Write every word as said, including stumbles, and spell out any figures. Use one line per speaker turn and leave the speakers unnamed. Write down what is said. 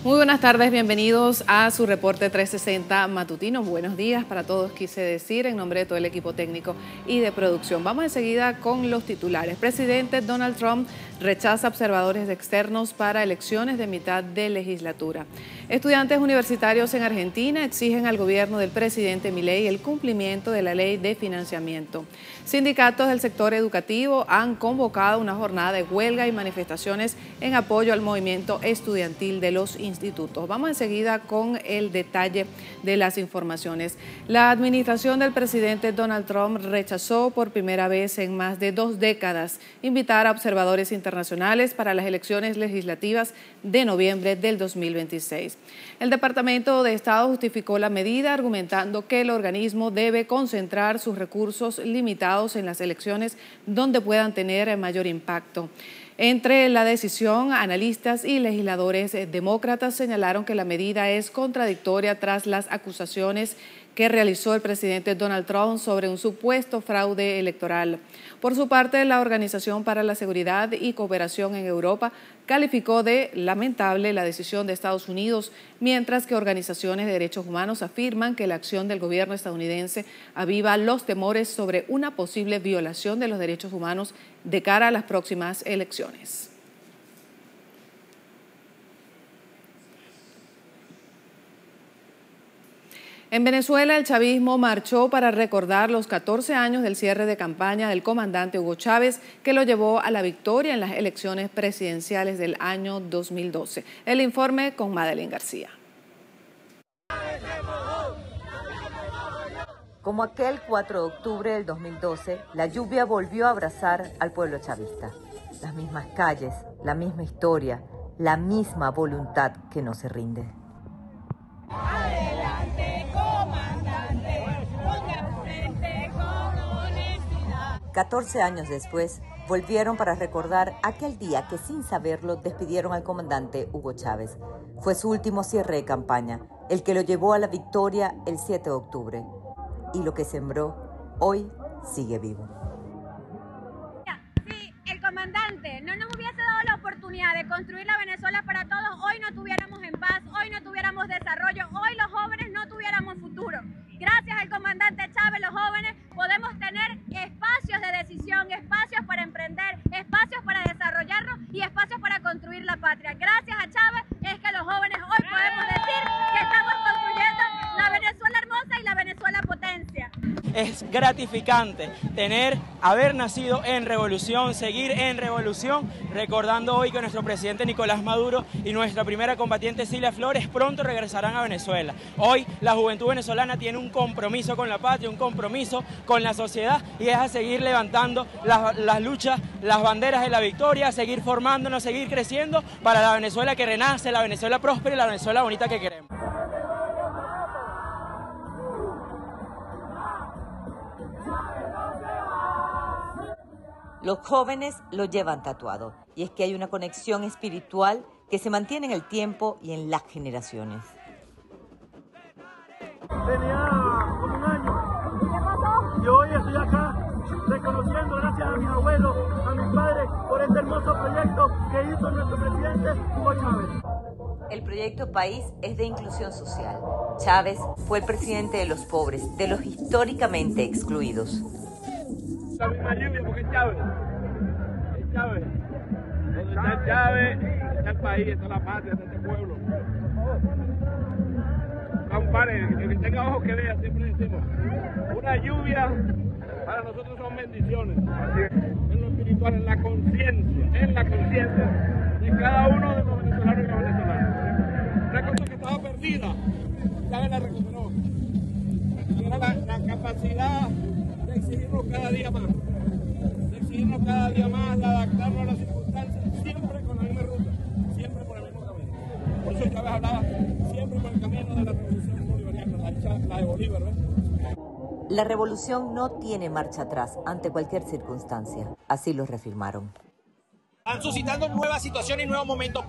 Muy buenas tardes, bienvenidos a su reporte trescientos sesenta matutino. Buenos días para todos, quise decir, en nombre de todo el equipo técnico y de producción. Vamos enseguida con los titulares. Presidente Donald Trump rechaza observadores externos para elecciones de mitad de legislatura. Estudiantes universitarios en Argentina exigen al gobierno del presidente Milei el cumplimiento de la ley de financiamiento. Sindicatos del sector educativo han convocado una jornada de huelga y manifestaciones en apoyo al movimiento estudiantil de los institutos. Vamos enseguida con el detalle de las informaciones. La administración del presidente Donald Trump rechazó por primera vez en más de dos décadas invitar a observadores internacionales para las elecciones legislativas de noviembre del dos mil veintiséis. El Departamento de Estado justificó la medida argumentando que el organismo debe concentrar sus recursos limitados en las elecciones donde puedan tener mayor impacto. Entre la decisión, analistas y legisladores demócratas señalaron que la medida es contradictoria tras las acusaciones que realizó el presidente Donald Trump sobre un supuesto fraude electoral. Por su parte, la Organización para la Seguridad y Cooperación en Europa calificó de lamentable la decisión de Estados Unidos, mientras que organizaciones de derechos humanos afirman que la acción del gobierno estadounidense aviva los temores sobre una posible violación de los derechos humanos de cara a las próximas elecciones. En Venezuela, el chavismo marchó para recordar los catorce años del cierre de campaña del comandante Hugo Chávez, que lo llevó a la victoria en las elecciones presidenciales del año dos mil doce. El informe con Madeline García.
Como aquel cuatro de octubre del dos mil doce, la lluvia volvió a abrazar al pueblo chavista. Las mismas calles, la misma historia, la misma voluntad que no se rinde. catorce años después, volvieron para recordar aquel día que sin saberlo despidieron al comandante Hugo Chávez. Fue su último cierre de campaña, el que lo llevó a la victoria el siete de octubre. Y lo que sembró, hoy sigue vivo.
Si el comandante no nos hubiese dado la oportunidad de construir la Venezuela para todos, hoy no tuviéramos en paz, hoy no tuviéramos desarrollo, hoy los jóvenes no tuviéramos futuro. Gracias al comandante Chávez, los jóvenes podemos tener espacios de decisión, espacios para emprender, espacios para desarrollarnos y espacios para construir la patria. Gracias a Chávez es que los jóvenes hoy podemos decir que estamos construyendo la Venezuela hermosa y la Venezuela potencia.
Es gratificante tener, haber nacido en revolución, seguir en revolución, recordando hoy que nuestro presidente Nicolás Maduro y nuestra primera combatiente Cilia Flores pronto regresarán a Venezuela. Hoy la juventud venezolana tiene un compromiso con la patria, un compromiso con la sociedad, y es a seguir levantando las, las luchas, las banderas de la victoria, a seguir formándonos, seguir creciendo para la Venezuela que renace, la Venezuela próspera y la Venezuela bonita que queremos.
Los jóvenes lo llevan tatuado, y es que hay una conexión espiritual que se mantiene en el tiempo y en las generaciones.
Tenía como un año y hoy estoy acá reconociendo, gracias a mis abuelos, a mis padres, por este hermoso proyecto que hizo nuestro presidente Hugo Chávez.
El proyecto País es de inclusión social. Chávez fue el presidente de los pobres, de los históricamente excluidos.
La misma lluvia porque es Chávez. Es Chávez. Donde está Chávez, está el país, está la patria, está este pueblo. Compare, el que tenga ojos que vea, siempre decimos. Una lluvia para nosotros son bendiciones. En lo espiritual, en la conciencia, en la conciencia de cada uno de los venezolanos y las venezolanas. Una cosa que estaba perdida, Chávez la recuperó. Era la, la capacidad de exigirnos cada día más, de exigirnos cada día más, de adaptarnos a las circunstancias, siempre con la misma ruta, siempre por el mismo camino. Por eso Chávez hablaba siempre por el camino de la revolución bolivariana, la, la de Bolívar, ¿ves?
La revolución no tiene marcha atrás ante cualquier circunstancia, así lo reafirmaron.
Están suscitando nuevas situaciones y nuevos momentos.